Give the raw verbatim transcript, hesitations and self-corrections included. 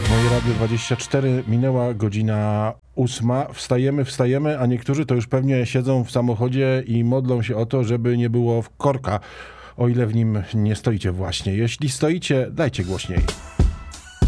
Moje Radio dwadzieścia cztery, minęła godzina ósma. Wstajemy, wstajemy, a niektórzy to już pewnie siedzą w samochodzie i modlą się o to, żeby nie było korka, o ile w nim nie stoicie właśnie. Jeśli stoicie, dajcie głośniej.